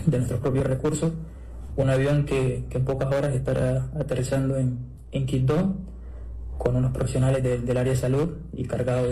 de nuestros propios recursos, un avión que en pocas horas estará aterrizando en Quito con unos profesionales del área de salud y cargado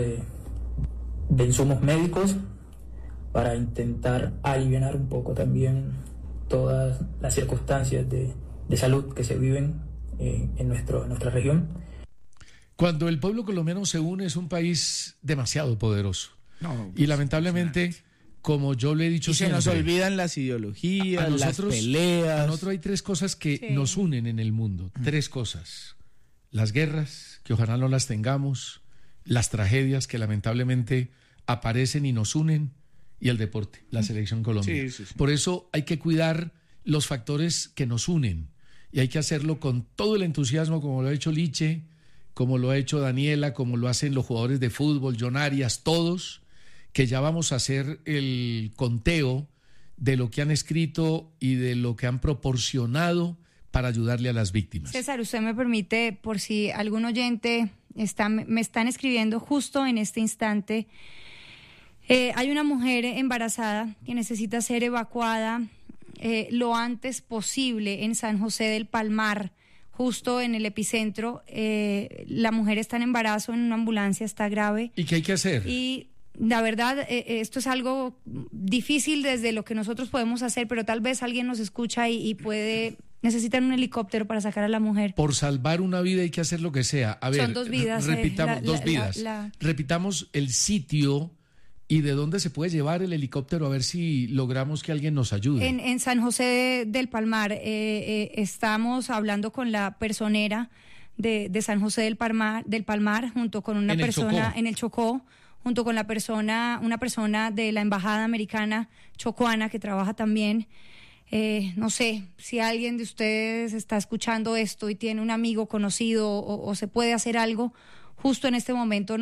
de insumos médicos para intentar aliviar un poco también todas las circunstancias de salud que se viven en nuestra región. Cuando el pueblo colombiano se une es un país demasiado poderoso. Y lamentablemente, como yo le he dicho siempre, se nos olvidan las ideologías, las peleas. A nosotros hay tres cosas que nos unen en el mundo. Tres cosas. Las guerras, que ojalá no las tengamos, las tragedias que lamentablemente aparecen y nos unen, y el deporte, la selección Colombia. Sí. Por eso hay que cuidar los factores que nos unen y hay que hacerlo con todo el entusiasmo, como lo ha hecho Liche, como lo ha hecho Daniela, como lo hacen los jugadores de fútbol, John Arias, todos, que ya vamos a hacer el conteo de lo que han escrito y de lo que han proporcionado para ayudarle a las víctimas. César, usted me permite, por si algún oyente me están escribiendo justo en este instante, hay una mujer embarazada que necesita ser evacuada lo antes posible en San José del Palmar, justo en el epicentro. La mujer está en embarazo en una ambulancia, está grave. ¿Y qué hay que hacer? Y la verdad, esto es algo difícil desde lo que nosotros podemos hacer, pero tal vez alguien nos escucha y necesitan un helicóptero para sacar a la mujer. Por salvar una vida hay que hacer lo que sea. A ver, son 2 vidas. Repitamos, 2 vidas. Repitamos el sitio y de dónde se puede llevar el helicóptero, a ver si logramos que alguien nos ayude. En San José del Palmar, estamos hablando con la personera de San José del Palmar, junto con una persona en el Chocó, junto con una persona de la Embajada Americana chocuana que trabaja también. No sé, si alguien de ustedes está escuchando esto y tiene un amigo conocido o se puede hacer algo, justo en este momento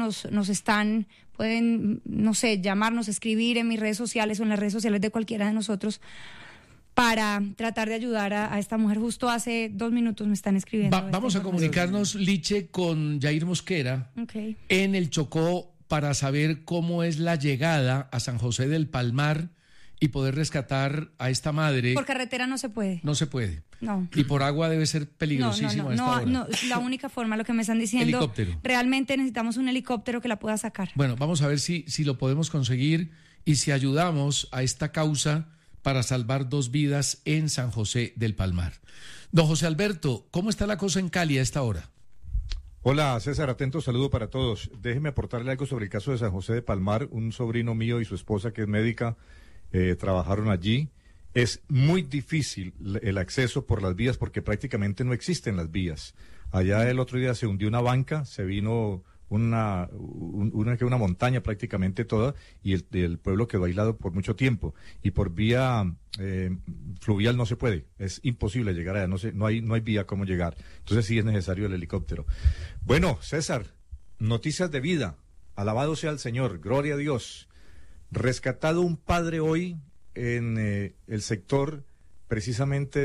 pueden, no sé, llamarnos, escribir en mis redes sociales o en las redes sociales de cualquiera de nosotros para tratar de ayudar a esta mujer. Justo hace 2 minutos me están escribiendo. Vamos a comunicarnos, Liche, con Jair Mosquera en el Chocó para saber cómo es la llegada a San José del Palmar y poder rescatar a esta madre. Por carretera no se puede. No se puede. No. Y por agua debe ser peligrosísimo a esta hora. No, la única forma, lo que me están diciendo, helicóptero. Realmente necesitamos un helicóptero que la pueda sacar. Bueno, vamos a ver si lo podemos conseguir y si ayudamos a esta causa para salvar 2 vidas en San José del Palmar. Don José Alberto, ¿cómo está la cosa en Cali a esta hora? Hola César, atento saludo para todos. Déjeme aportarle algo sobre el caso de San José de Palmar. Un sobrino mío y su esposa, que es médica, trabajaron allí. Es muy difícil el acceso por las vías porque prácticamente no existen las vías. Allá el otro día se hundió una banca, se vino una montaña prácticamente toda y el pueblo quedó aislado por mucho tiempo. Y por vía fluvial no se puede, es imposible llegar allá, no hay vía cómo llegar. Entonces sí es necesario el helicóptero. Bueno, César, noticias de vida, alabado sea el Señor, gloria a Dios. Rescatado un padre hoy en el sector precisamente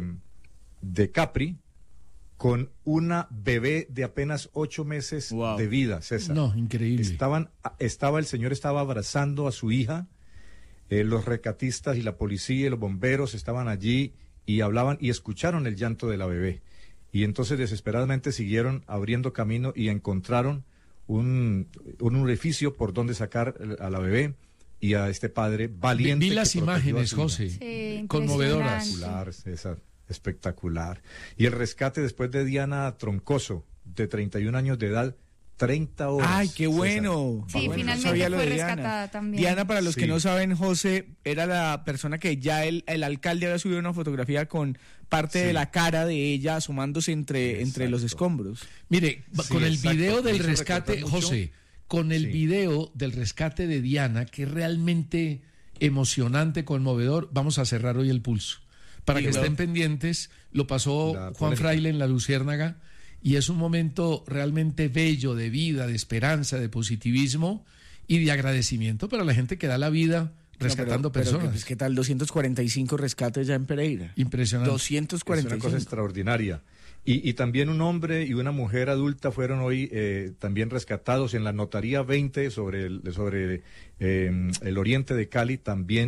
de Capri, con una bebé de apenas 8 meses de vida, César. No, increíble. El señor estaba abrazando a su hija, los rescatistas y la policía y los bomberos estaban allí y hablaban y escucharon el llanto de la bebé. Y entonces desesperadamente siguieron abriendo camino y encontraron un orificio por donde sacar a la bebé y a este padre valiente. Vi las imágenes, José, sí, conmovedoras. Espectacular, César, espectacular. Y el rescate después de Diana Troncoso, de 31 años de edad, 30 horas. ¡Ay, qué bueno! Sí, bueno, finalmente fue rescatada también. Diana, para los que no saben, José, era la persona que ya el alcalde había subido una fotografía con parte de la cara de ella asomándose entre los escombros. Mire, con el video del rescate, José, con el video del rescate de Diana, que es realmente emocionante, conmovedor, vamos a cerrar hoy el pulso. Para que estén pendientes, lo pasó Juan Fraile en La Luciérnaga, y es un momento realmente bello de vida, de esperanza, de positivismo y de agradecimiento para la gente que da la vida rescatando personas. Pues, ¿qué tal 245 rescates ya en Pereira? Impresionante. 245. Es una cosa extraordinaria. Y también un hombre y una mujer adulta fueron hoy también rescatados en la Notaría 20 sobre el oriente de Cali. También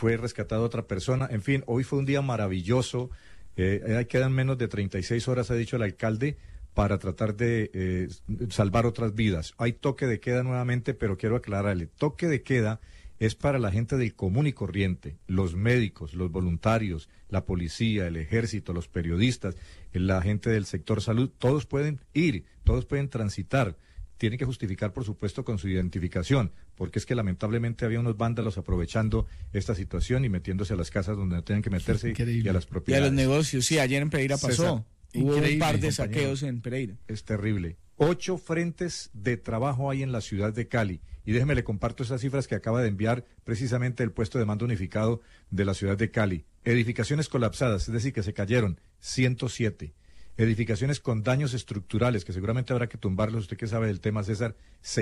fue rescatada otra persona. En fin, hoy fue un día maravilloso. Quedan menos de 36 horas, ha dicho el alcalde, para tratar de salvar otras vidas. Hay toque de queda nuevamente, pero quiero aclararle, toque de queda es para la gente del común y corriente, los médicos, los voluntarios, la policía, el ejército, los periodistas, la gente del sector salud, todos pueden ir, todos pueden transitar. Tienen que justificar, por supuesto, con su identificación, porque es que lamentablemente había unos vándalos aprovechando esta situación y metiéndose a las casas donde no tenían que meterse y a las propiedades. Y a los negocios, sí, ayer en Pereira pasó. Hubo un par de saqueos en Pereira. Es terrible. 8 frentes de trabajo hay en la ciudad de Cali. Y déjeme le comparto esas cifras que acaba de enviar precisamente el puesto de mando unificado de la ciudad de Cali. Edificaciones colapsadas, es decir, que se cayeron, 107. Edificaciones con daños estructurales, que seguramente habrá que tumbarlos, usted que sabe del tema, César,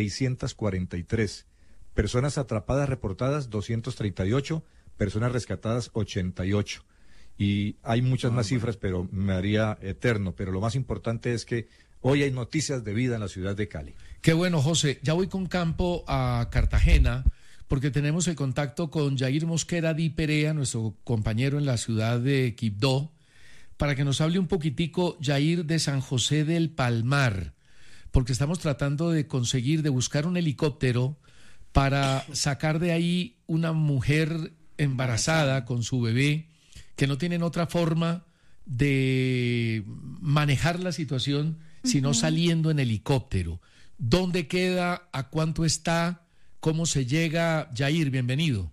643. Personas atrapadas reportadas, 238. Personas rescatadas, 88. Y hay muchas más cifras, pero me haría eterno. Pero lo más importante es que hoy hay noticias de vida en la ciudad de Cali. Qué bueno, José. Ya voy con campo a Cartagena, porque tenemos el contacto con Jair Mosquera Di Perea, nuestro compañero en la ciudad de Quibdó, para que nos hable un poquitico, Jair, de San José del Palmar, porque estamos tratando de conseguir, de buscar un helicóptero para sacar de ahí una mujer embarazada con su bebé, que no tienen otra forma de manejar la situación sino saliendo en helicóptero. ¿Dónde queda? ¿A cuánto está? ¿Cómo se llega? Jair, bienvenido.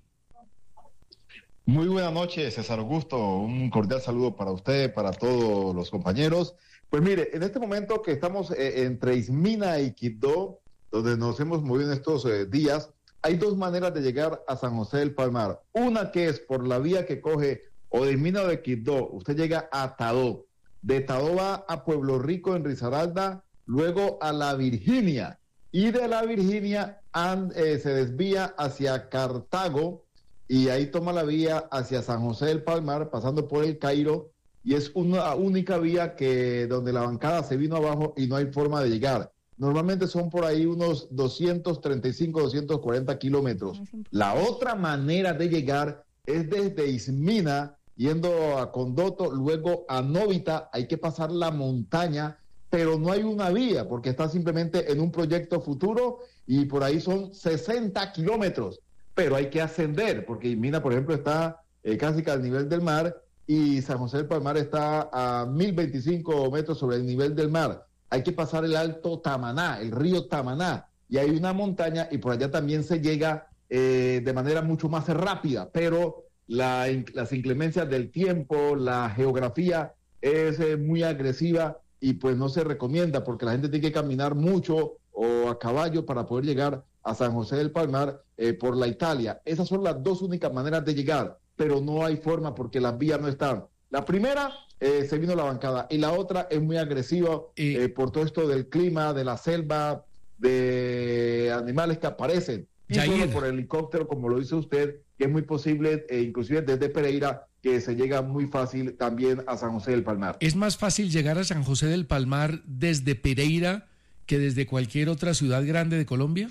Muy buenas noches, César Augusto. Un cordial saludo para usted, para todos los compañeros. Pues mire, en este momento que estamos entre Ismina y Quibdó, donde nos hemos movido en estos días, hay 2 maneras de llegar a San José del Palmar. Una que es por la vía que coge o de Ismina o de Quibdó. Usted llega a Tadó. De Tadó va a Pueblo Rico en Risaralda, luego a La Virginia. Y de La Virginia se desvía hacia Cartago, y ahí toma la vía hacia San José del Palmar, pasando por el Cairo, y es una única vía donde la bancada se vino abajo y no hay forma de llegar. Normalmente son por ahí unos 235, 240 kilómetros. La otra manera de llegar es desde Ismina, yendo a Condoto, luego a Novita. Hay que pasar la montaña, pero no hay una vía, porque está simplemente en un proyecto futuro, y por ahí son 60 kilómetros. Pero hay que ascender, porque Ismina, por ejemplo, está casi que al nivel del mar, y San José del Palmar está a 1025 metros sobre el nivel del mar. Hay que pasar el Alto Tamaná, el río Tamaná, y hay una montaña, y por allá también se llega de manera mucho más rápida, pero las inclemencias del tiempo, la geografía es muy agresiva, y pues no se recomienda, porque la gente tiene que caminar mucho o a caballo para poder llegar a San José del Palmar por la Italia. Esas son las 2 únicas maneras de llegar, pero no hay forma porque las vías no están. La primera, se vino la bancada, y la otra es muy agresiva por todo esto del clima, de la selva, de animales que aparecen. Y solo por helicóptero, como lo dice usted, que es muy posible, inclusive desde Pereira, que se llega muy fácil también a San José del Palmar. ¿Es más fácil llegar a San José del Palmar desde Pereira que desde cualquier otra ciudad grande de Colombia?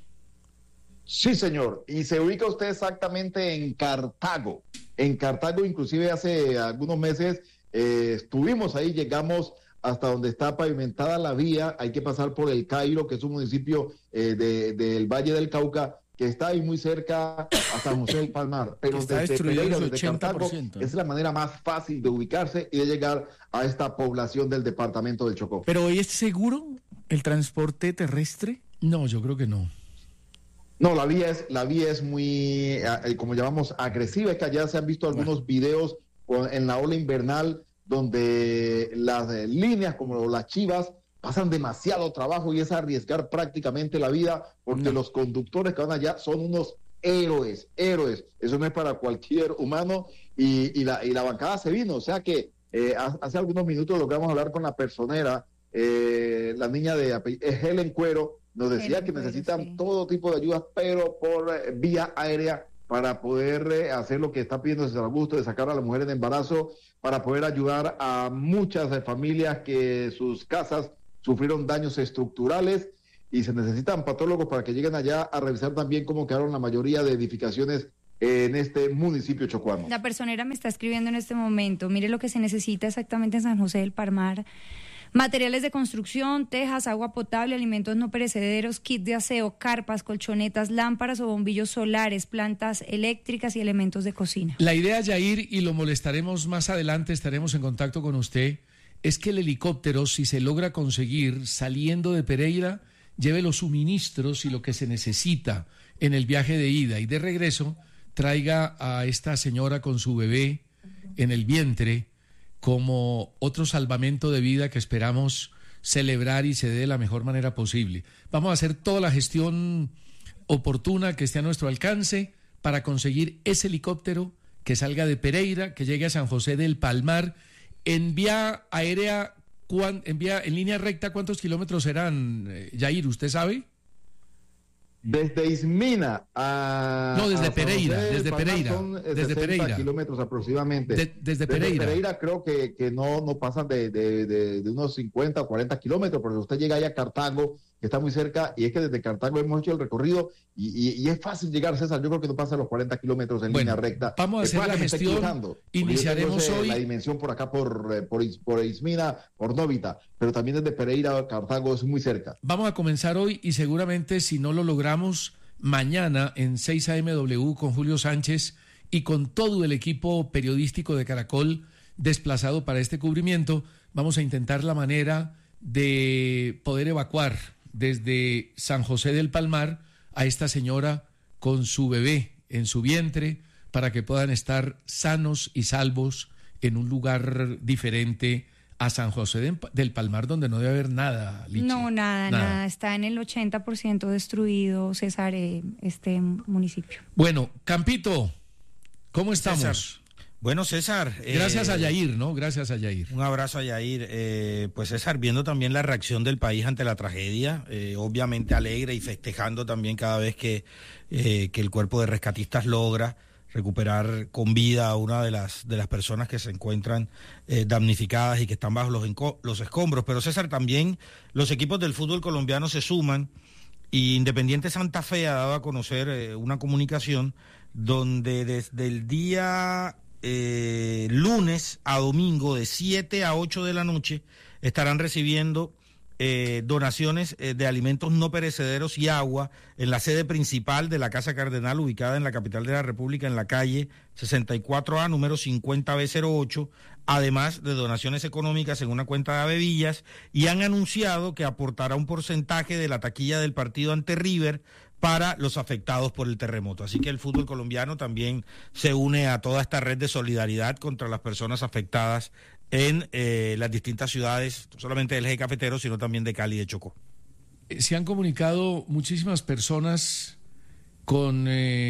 Sí, señor, y se ubica usted exactamente en Cartago. En Cartago, inclusive hace algunos meses estuvimos ahí, llegamos hasta donde está pavimentada la vía. Hay que pasar por el Cairo, que es un municipio del Valle del Cauca, que está ahí muy cerca a San José del Palmar. Pero está desde Pereira, desde Cartago, es la manera más fácil de ubicarse y de llegar a esta población del departamento del Chocó. ¿Pero hoy es seguro el transporte terrestre? No, yo creo que no. No, la vía es muy, como llamamos, agresiva. Es que allá se han visto algunos videos en la ola invernal donde las líneas como las chivas pasan demasiado trabajo, y es arriesgar prácticamente la vida, porque los conductores que van allá son unos héroes. Eso no es para cualquier humano, y la bancada se vino. O sea que hace algunos minutos logramos hablar con la personera, la niña de Helen Cuero. Nos decía que necesitan todo tipo de ayudas, pero por vía aérea, para poder hacer lo que está pidiendo César Augusto, de sacar a las mujeres de embarazo, para poder ayudar a muchas familias que sus casas sufrieron daños estructurales, y se necesitan patólogos para que lleguen allá a revisar también cómo quedaron la mayoría de edificaciones en este municipio chocuano. La personera me está escribiendo en este momento. Mire lo que se necesita exactamente en San José del Palmar. Materiales de construcción, tejas, agua potable, alimentos no perecederos, kit de aseo, carpas, colchonetas, lámparas o bombillos solares, plantas eléctricas y elementos de cocina. La idea, Yair, y lo molestaremos más adelante, estaremos en contacto con usted, es que el helicóptero, si se logra conseguir saliendo de Pereira, lleve los suministros y lo que se necesita en el viaje de ida y de regreso, traiga a esta señora con su bebé en el vientre como otro salvamento de vida que esperamos celebrar y se dé de la mejor manera posible. Vamos a hacer toda la gestión oportuna que esté a nuestro alcance para conseguir ese helicóptero que salga de Pereira, que llegue a San José del Palmar. En vía aérea, en línea recta, ¿cuántos kilómetros serán, Yair? ¿Usted sabe? Desde Ismina a... No, desde Pereira, desde Pereira. Son desde 60 Pereira. kilómetros aproximadamente. Desde Pereira. Desde Pereira creo que no pasan de unos 50 o 40 kilómetros, porque usted llega ahí a Cartago, que está muy cerca, y es que desde Cartago hemos hecho el recorrido y es fácil llegar, César. Yo creo que no pasa los 40 kilómetros en línea recta. Vamos a hacer la gestión. Iniciaremos hoy. La dimensión por acá, por Ismina, por Novita, pero también desde Pereira a Cartago es muy cerca. Vamos a comenzar hoy y seguramente si no lo logramos, mañana en 6 AMW con Julio Sánchez y con todo el equipo periodístico de Caracol desplazado para este cubrimiento, vamos a intentar la manera de poder evacuar desde San José del Palmar a esta señora con su bebé en su vientre para que puedan estar sanos y salvos en un lugar diferente a San José del Palmar, donde no debe haber nada, Lichi. No, nada. Está en el 80% destruido, César, este municipio. Bueno, Campito, ¿cómo estamos? César. Bueno, César. Gracias a Yair, ¿no? Gracias a Yair. Un abrazo a Yair. Pues César, viendo también la reacción del país ante la tragedia, obviamente alegre y festejando también cada vez que el cuerpo de rescatistas logra recuperar con vida a una de las personas que se encuentran damnificadas y que están bajo los escombros. Pero César, también los equipos del fútbol colombiano se suman y Independiente Santa Fe ha dado a conocer una comunicación donde desde el día lunes a domingo de 7 a 8 de la noche estarán recibiendo donaciones de alimentos no perecederos y agua en la sede principal de la Casa Cardenal, ubicada en la capital de la República, en la calle 64A, número 50B08, además de donaciones económicas en una cuenta de Avevillas, y han anunciado que aportará un porcentaje de la taquilla del partido ante River para los afectados por el terremoto. Así que el fútbol colombiano también se une a toda esta red de solidaridad contra las personas afectadas en las distintas ciudades, no solamente del eje cafetero, sino también de Cali y de Chocó. Se han comunicado muchísimas personas con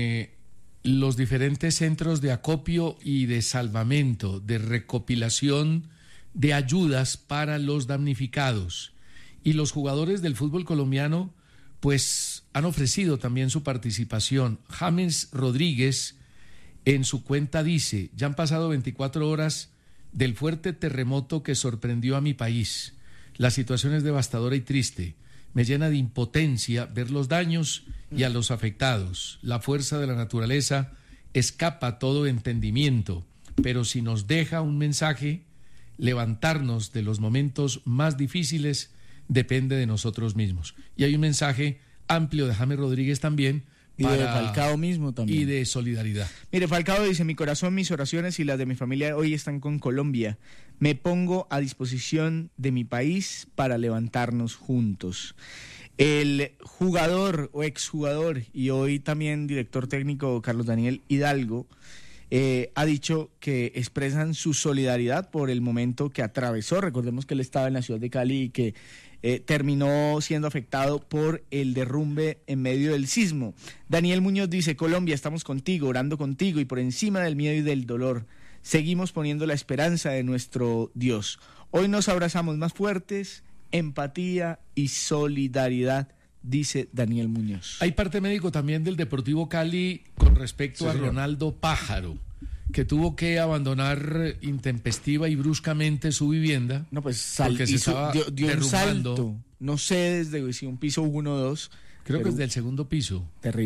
los diferentes centros de acopio y de salvamento, de recopilación de ayudas para los damnificados. Y los jugadores del fútbol colombiano pues han ofrecido también su participación. James Rodríguez en su cuenta dice: ya han pasado 24 horas del fuerte terremoto que sorprendió a mi país. La situación es devastadora y triste. Me llena de impotencia ver los daños y a los afectados. La fuerza de la naturaleza escapa todo entendimiento, pero si nos deja un mensaje, levantarnos de los momentos más difíciles depende de nosotros mismos. Y hay un mensaje amplio de James Rodríguez también, y de Falcao mismo también. Y de solidaridad. Mire, Falcao dice: mi corazón, mis oraciones y las de mi familia hoy están con Colombia. Me pongo a disposición de mi país para levantarnos juntos. El jugador o exjugador y hoy también director técnico Carlos Daniel Hidalgo ha dicho que expresan su solidaridad por el momento que atravesó. Recordemos que él estaba en la ciudad de Cali y que terminó siendo afectado por el derrumbe en medio del sismo. Daniel Muñoz dice: Colombia, estamos contigo, orando contigo y por encima del miedo y del dolor. Seguimos poniendo la esperanza de nuestro Dios. Hoy nos abrazamos más fuertes, empatía y solidaridad, dice Daniel Muñoz. Hay parte médico también del Deportivo Cali con respecto a Ronaldo Pájaro, que tuvo que abandonar intempestiva y bruscamente su vivienda. No, pues porque se estaba dio un salto. No sé desde si un piso 1 o 2. Creo que es del segundo piso. Terrible.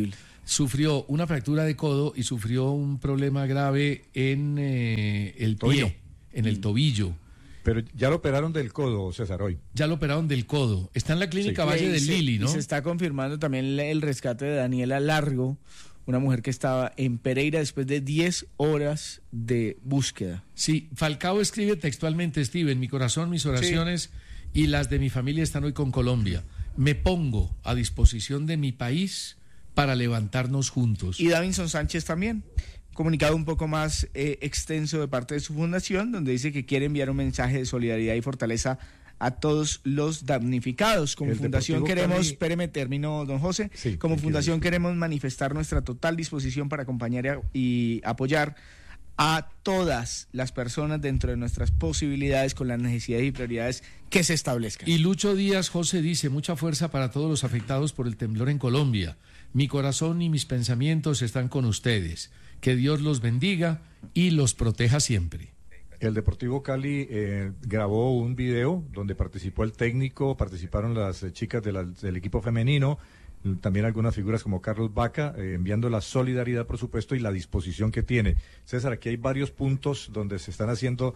sufrió una fractura de codo y sufrió un problema grave en el pie, en el tobillo. Pero ya lo operaron del codo, César, hoy. Ya lo operaron del codo. Está en la clínica Valle del Lili, ¿no? Y se está confirmando también el rescate de Daniela Largo, una mujer que estaba en Pereira después de 10 horas de búsqueda. Sí, Falcao escribe textualmente, Steven, mi corazón, mis oraciones y las de mi familia están hoy con Colombia. Me pongo a disposición de mi país para levantarnos juntos. Y Davinson Sánchez también, comunicado un poco más extenso de parte de su fundación, donde dice que quiere enviar un mensaje de solidaridad y fortaleza a todos los damnificados. Como fundación queremos, espéreme, termino, don José, como fundación queremos manifestar nuestra total disposición para acompañar y apoyar a todas las personas dentro de nuestras posibilidades con las necesidades y prioridades que se establezcan. Y Lucho Díaz, José, dice, mucha fuerza para todos los afectados por el temblor en Colombia. Mi corazón y mis pensamientos están con ustedes. Que Dios los bendiga y los proteja siempre. El Deportivo Cali grabó un video donde participó el técnico, participaron las chicas del equipo femenino, también algunas figuras como Carlos Vaca, enviando la solidaridad, por supuesto, y la disposición que tiene. César, aquí hay varios puntos donde se están haciendo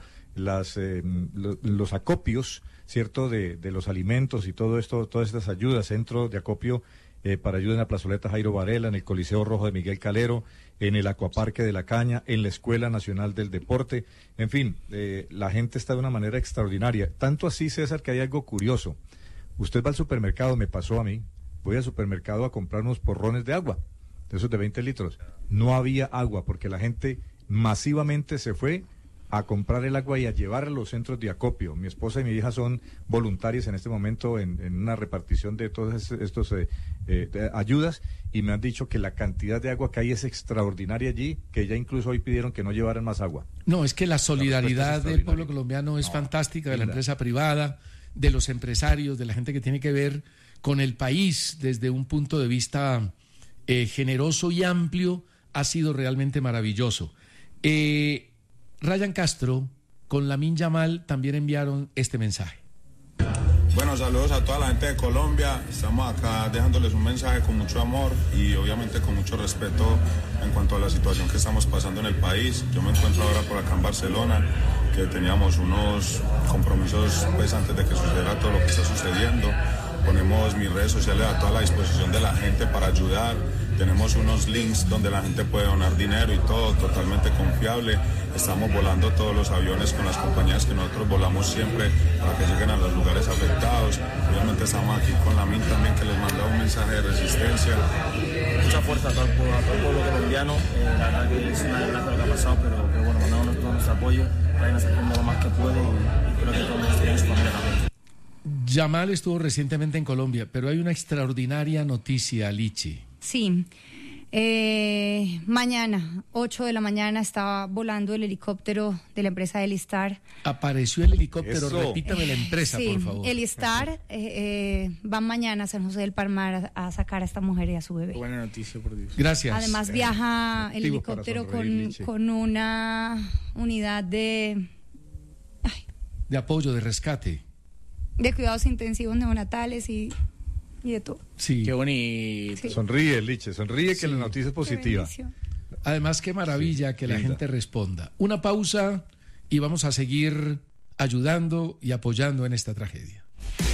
los acopios, ¿cierto?, de los alimentos y todo esto, todas estas ayudas, centro de acopio para ayuda en la plazoleta Jairo Varela, en el Coliseo Rojo de Miguel Calero, en el Acuaparque de la Caña, en la Escuela Nacional del Deporte. En fin, la gente está de una manera extraordinaria. Tanto así, César, que hay algo curioso. Usted va al supermercado, me pasó a mí, voy al supermercado a comprar unos porrones de agua, de esos de 20 litros. No había agua porque la gente masivamente se fue a comprar el agua y a llevar a los centros de acopio. Mi esposa y mi hija son voluntarias en este momento en una repartición de todas estos ayudas, y me han dicho que la cantidad de agua que hay es extraordinaria allí, que ya incluso hoy pidieron que no llevaran más agua. No, es que la solidaridad del pueblo colombiano es fantástica, de la empresa privada, de los empresarios, de la gente que tiene que ver con el país desde un punto de vista generoso y amplio, ha sido realmente maravilloso. Ryan Castro con Lamine Yamal también enviaron este mensaje. Bueno, saludos a toda la gente de Colombia. Estamos acá dejándoles un mensaje con mucho amor y obviamente con mucho respeto en cuanto a la situación que estamos pasando en el país. Yo me encuentro ahora por acá en Barcelona, que teníamos unos compromisos pues antes de que sucediera todo lo que está sucediendo. Ponemos mis redes sociales a toda la disposición de la gente para ayudar. Tenemos unos links donde la gente puede donar dinero y todo, totalmente confiable. Estamos volando todos los aviones con las compañías que nosotros volamos siempre para que lleguen a los lugares afectados. Obviamente estamos aquí con Lamine también, que les manda un mensaje de resistencia. Mucha fuerza a todo el pueblo colombiano. La verdad que es una desgracia lo que ha pasado, pero bueno, mandamos todo nuestro apoyo. Vayan haciendo lo más que puede y creo que todos los tienen su familia también. Yamal estuvo recientemente en Colombia, pero hay una extraordinaria noticia, Lichi. Sí, mañana, 8 de la mañana, estaba volando el helicóptero de la empresa Elistar. Apareció el helicóptero, repítame la empresa, sí, por favor. Elistar va mañana a San José del Palmar a sacar a esta mujer y a su bebé. Buena noticia, por Dios. Gracias. Además viaja el helicóptero con una unidad de apoyo, de rescate. De cuidados intensivos neonatales y de todo. Sí. Qué bonito. Sí. Sonríe, Liche, sonríe, que la noticia es positiva. Además, qué maravilla que la gente responda. Una pausa y vamos a seguir ayudando y apoyando en esta tragedia.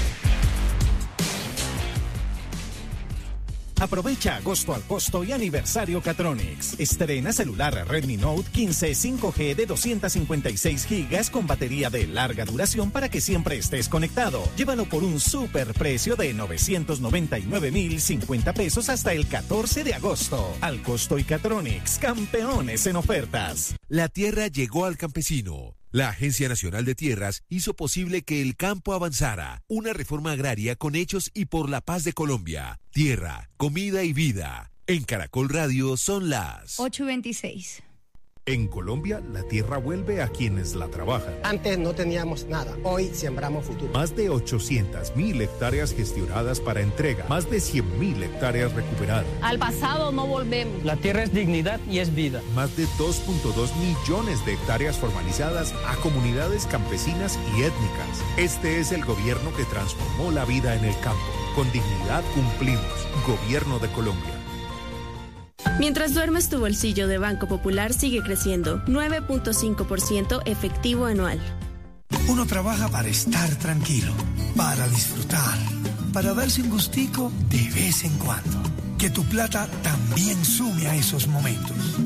Aprovecha agosto al costo y aniversario Catronics. Estrena celular Redmi Note 15 5G de 256 GB con batería de larga duración para que siempre estés conectado. Llévalo por un super precio de 999.050 pesos hasta el 14 de agosto. Al costo y Catronics, campeones en ofertas. La tierra llegó al campesino. La Agencia Nacional de Tierras hizo posible que el campo avanzara. Una reforma agraria con hechos y por la paz de Colombia. Tierra, comida y vida. En Caracol Radio son las 8:26. En Colombia, la tierra vuelve a quienes la trabajan. Antes no teníamos nada, hoy sembramos futuro. Más de 800.000 hectáreas gestionadas para entrega, más de 100.000 hectáreas recuperadas. Al pasado no volvemos. La tierra es dignidad y es vida. Más de 2.2 millones de hectáreas formalizadas a comunidades campesinas y étnicas. Este es el gobierno que transformó la vida en el campo. Con dignidad cumplimos. Gobierno de Colombia. Mientras duermes, tu bolsillo de Banco Popular sigue creciendo, 9.5% efectivo anual. Uno trabaja para estar tranquilo, para disfrutar, para darse un gustico de vez en cuando. Que tu plata también sume a esos momentos.